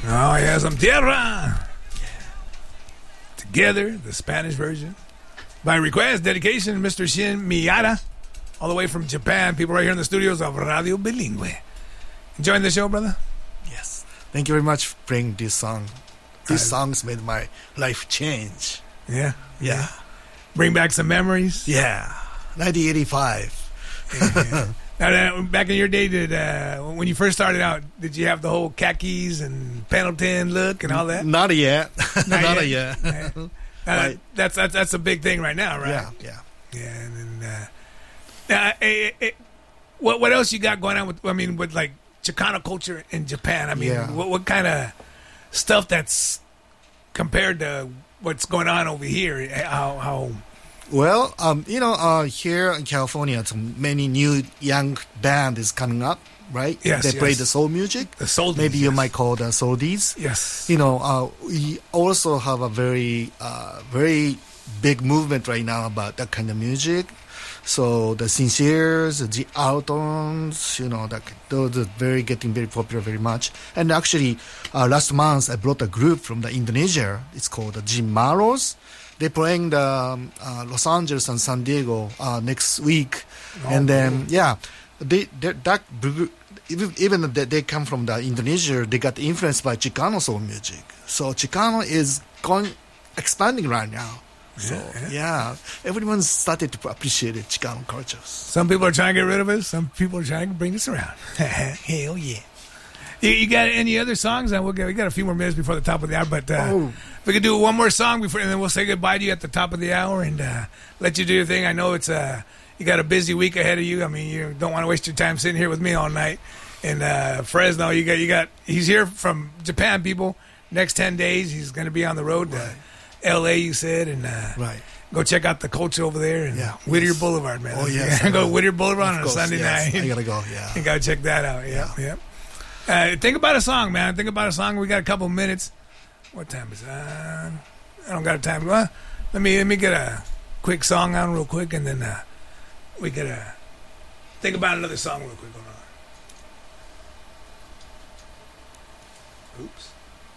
Oh, yeah, some tierra. Together, the Spanish version. By request, dedication, Mr. Shin Miyata, all the way from Japan. People right here in the studios of Radio Bilingüe. Enjoying the show, brother? Yes. Thank you very much for playing this song. These songs made my life change. Yeah? Yeah. Bring back some memories? Yeah. 1985. Yeah. Now, back in your day, when you first started out, did you have the whole khakis and Pendleton look and all that? Not yet. Not yet. Right. That's a big thing right now, right? Yeah. And then, what else you got going on with like Chicano culture in Japan? I mean, what kind of stuff that's compared to what's going on over here? How? Well, here in California, many new young band is coming up, right? Yes, they play the soul music. The soul. Maybe you might call the souldies. Yes. We also have a very big movement right now about that kind of music. So the Sinceres, the Altons, those are getting very popular very much. And actually, last month I brought a group from the Indonesia. It's called the Jim Maros. They're playing the Los Angeles and San Diego next week. And then, even though they come from the Indonesia, they got influenced by Chicano soul music. So Chicano is expanding right now. So, everyone started to appreciate Chicano cultures. Some people are trying to get rid of us. Some people are trying to bring us around. Hell yeah. You got any other songs? We got a few more minutes before the top of the hour, but we could do one more song before, and then we'll say goodbye to you at the top of the hour and let you do your thing. I know it's you got a busy week ahead of you. I mean, you don't want to waste your time sitting here with me all night. And Fresno, you got. He's here from Japan, people. Next 10 days, he's going to be on the road to L.A. You said, and go check out the culture over there and Whittier Boulevard, man. Oh yeah, go to Whittier Boulevard on a Sunday night. I gotta go. Yeah, you gotta check that out. Yeah. Think about a song, man. Think about a song. We got a couple minutes. What time is it? I don't got time. Let me get a quick song on real quick, and then we gotta think about another song real quick. Hold on. Oops.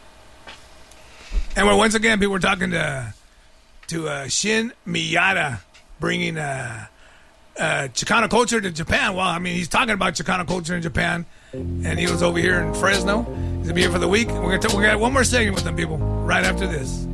And once again, people were talking to Shin Miyata, bringing Chicano culture to Japan. Well, I mean, he's talking about Chicano culture in Japan, and he was over here in Fresno. He's gonna be here for the week. We're gonna got one more segment with them, people, right after this.